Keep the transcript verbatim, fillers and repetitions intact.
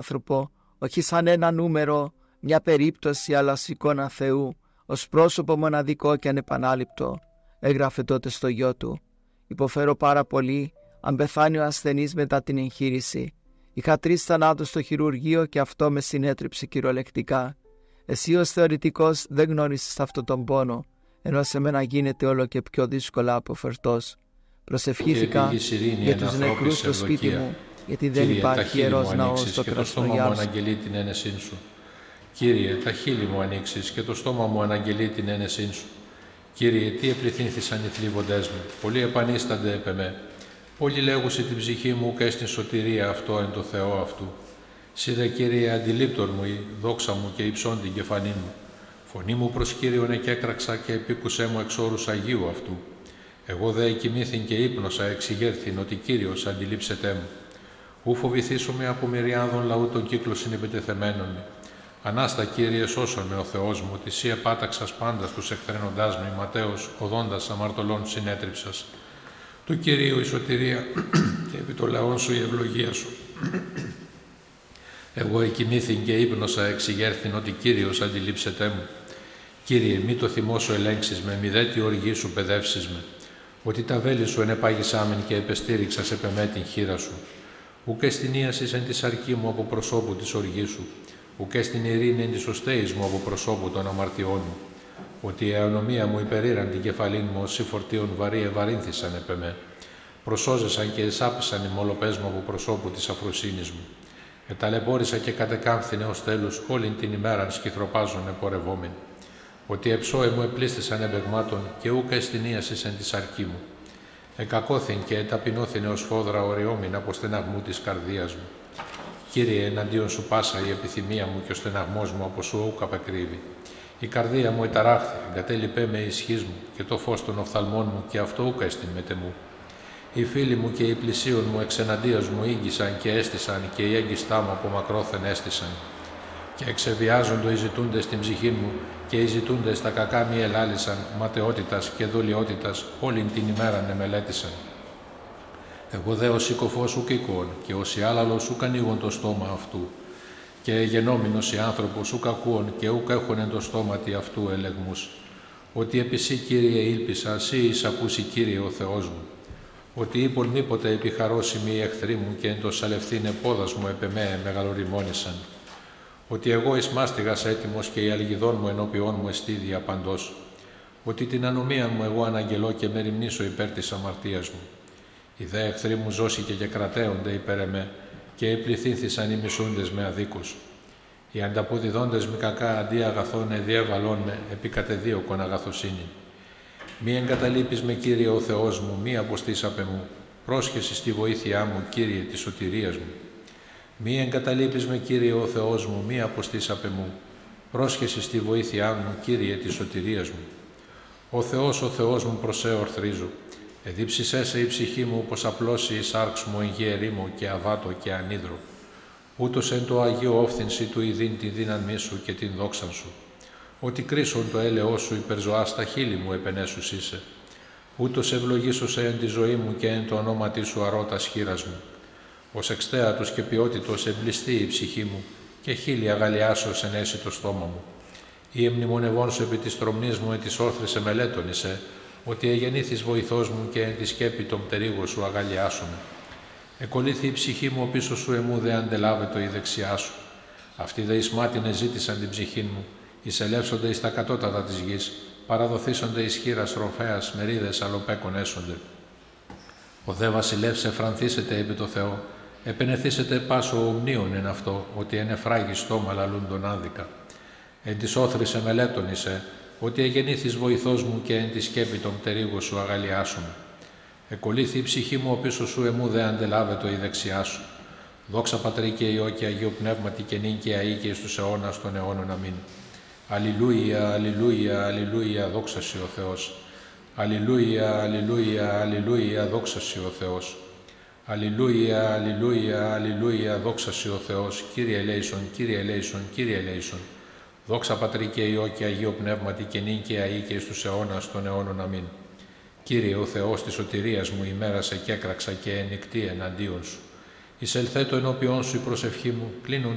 άνθρωπο, όχι σαν ένα νούμερο, μια περίπτωση, αλλά ως εικόνα Θεού, ως πρόσωπο μοναδικό και ανεπανάληπτο, έγραφε τότε στο γιο του. Υποφέρω πάρα πολύ αν πεθάνει ο ασθενής μετά την εγχείρηση. Είχα τρεις θανάτους στο χειρουργείο και αυτό με συνέτριψε κυριολεκτικά. Εσύ ως θεωρητικός δεν γνώρισες αυτόν τον πόνο, ενώ σε μένα γίνεται όλο και πιο δύσκολα αποφερτός. Προσευχήθηκα για τους νεκρούς στο σπίτι μου, γιατί δεν Κύριε, υπάρχει ιερός ναός στο και το στόμα μου Κρασνογιάρσκ. αναγγελεί την ένεσήν σου. Κύριε, τα χείλη μου ανοίξεις και το στόμα μου αναγγελεί την ένεσήν σου. Κύριε, τι επληθύνθησαν οι θλίβοντές μου, πολλοί επανίστανται επ' εμέ. Πολλοί λέγουσι την ψυχή μου και στην σωτηρία αυτό εν το Θεό αυτού. Σίδε, Κύριε, αντιλήπτορ μου η δόξα μου και υψών την κεφανή μου. Φωνή μου προς Κύριον εκέκραξα και επίκουσέ μου εξ όρους Αγίου αυτού. Εγώ δε εκοιμήθην και ύπνωσα εξηγέρθην ότι Κύριος αντιλήψετέ μου. Ου φοβηθήσομαι από μυριάδων λαού των κύκλων συνεπιτεθεμένων. Ανάστα, Κύριε, σώσον με ο Θεός μου, ότι σύ επάταξας πάντα στους εχθρένοντάς μου, Ματέος, οδόντας αμαρτωλών συνέτριψας. Του Κυρίου η σωτηρία και επί των λαών σου η ευλογία σου. Εγώ εκοιμήθην και ύπνωσα εξηγέρθην ότι Κύριος αντιλήψετέ μου. Κύριε, μη το θυμό σου ελέγξεις με, μη δε τη οργή σου παιδεύσεις με. Ότι τα βέλη σου ενεπάγησάμεν και επεστήριξας επ' εμέ την χείρα σου. Ουκ εστινίασης εν τη σαρκή μου από προσώπου της οργής σου. Ουκ στην ειρήνη εν της οστέης μου από προσώπου των αμαρτιών μου. Ότι η αονομία μου υπερήραν την κεφαλήν μου ως φορτίων βαρύ ευαρύνθησαν επ' εμέ. Προσώζεσαν και εσάπησαν οι μολοπές μου από προσώπου της αφροσύνης μου. Εταλαιπώρησα και κατεκάμφθηνε ως τέλους όλην την ημέραν σκυθροπάζων επορευόμενοι. Ότι εψώε μου επλήστησαν εμπεγμάτων και ούκα εστινίασης εν τη σαρκή μου. Εκακώθην και εταπεινώθηνε ως φόδρα οριόμην από στεναγμού της καρδίας μου. Κύριε, εναντίον σου πάσα η επιθυμία μου και ο στεναγμός μου από σου ούκα απεκρύβει. Η καρδία μου εταράχθη, εγκατέλειπέ με ισχύς μου και το φως των οφθαλμών μου και αυτό ούκα εστιν μετεμού. Οι φίλοι μου και οι πλησίων μου εξεναντίας μου ήγγισαν και έστησαν και οι έγκιστά μου από μακρόθεν έστησαν. Και εξεβιάζοντο οι ζητούντες στην ψυχή μου και οι ζητούντες τα κακά μη ελάλησαν, ματαιότητας και δολιότητας όλην την ημέραν εμελέτησαν. Εγώ δε ως οικοφός ουκ οικών και ως η άλλαλος ουκ ανοίγον το στόμα αυτού. Και γενόμενος οι άνθρωπος ουκ ακούων και ουκ έχουν εν το στόματι αυτού ελεγμούς. Ότι επί σύ, Κύριε, ήλπισα, σύ εις ακούσει, Κύριε, ο Θεός μου. Ότι είπον μήποτε επιχαρώσιμοι οι εχθροί μου και εν το σαλευθύνε πόδας μου επ' εμέ μεγαλοριμόνησαν. Ότι εγώ εις μάστιγας έτοιμος και η αλγιδόν μου ενώπιόν μου εστίδια παντός. Ότι την ανομία μου εγώ αναγγελώ και μεριμνήσω υπέρ της αμαρτίας μου. Οι δε εχθροί μου ζώσηκε και κρατέονται υπέρ εμέ και επληθύνθησαν οι μισούντες με αδίκους. Οι ανταποδιδόντες μη κακά αντί αγαθών εδιέβαλόν με επί κατεδίωκον αγαθοσύνη. Μη εγκαταλείπεις με, Κύριε ο Θεός μου, μη αποστείς απ' εμού. Πρόσχεση στη βοήθειά μου, Κύριε, της σωτηρίας μου. Μη εγκαταλείπεις με, Κύριε ο Θεός μου, μη αποστείς απ' εμού. Πρόσχεση στη βοήθειά μου, Κύριε, της σωτηρίας μου. Ο Θεός, ο Θεός μου, προς σε ορθρίζω. Εδίψησέ σε η ψυχή μου, πως απλώσει η σάρξ μου εν γη ερήμο και αβάτο και ανίδρο. Ούτως εν το Αγίο όφθηνση του ειδήν τη δύναμή σου και την δόξαν σου. Ότι κρίσον το έλεος σου υπερζωά στα χείλη μου επενέσους είσαι. Ούτως ευλογήσωσε εν τη ζωή μου και εν το ονόματι σου αρώτας χείρας μου. Ως εξτέατος και ποιότητος εμπλιστεί η ψυχή μου και χείλη αγαλιάσεως ενέσει το στόμα μου. Ή εμνημονευών σου επί της τρομνής μου εν της όρθρης εμελέτωνησε, ότι εγεννήθης βοηθός μου και εν τη σκέπη των πτερίγων σου αγαλιάσουμε. Εκολύθη η ψυχή μου πίσω σου εμού δε αντελάβετο η δεξιά σου. Αυτοί δε εις μάτινε ζήτησαν την ψυχή μου, εισελεύσονται εις τα κατώτατα της γης, παραδοθήσονται εις χείρας ροφέας, μερίδες αλλοπέκων έσονται. Ο δε βασιλεύς εφρανθήσεται επί το Θεό, επενεθήσεται πάσο ομνίων εν αυτό, ότι εν εφράγει στόμα λαλούν τον άδικα. Εν της όθρης εμελέτωνησε, ότι εγεννήθης βοηθός μου και εν τη σκέπη των πτερίγων σου αγαλιάσουμε. Εκολύθη η ψυχή μου πίσω σου εμού δε αντελάβετο η δεξιά σου. Δόξα Πατρί και Υιό και Αγίου Πνεύματι και νυν και αεί και εις τους αιώνας των αιώνων. Αμήν. Αλληλούια, αλληλούια, αλληλούια, δόξα σοι ο Θεός. Αλληλούια, αλληλούια, αλληλούια, δόξα σοι ο Θεός. Αλληλούια, αλληλούια, αλληλούια, δόξα σοι ο Θεός. Κύριε ελέησον, Κύριε ελέησον, Κύριε ελέησον. Δόξα Πατρί και Υιό και Αγίου Πνεύματι και νυν και αεί και εις τους αιώνας των αιώνων. Αμήν. Κύριε ο Θεός της σωτηρίας μου, ημέρα σε κέκραξα και ενικτή εναντίον σου. Εισελθέτω ενώπιόν σου η προσευχή μου, κλείνουν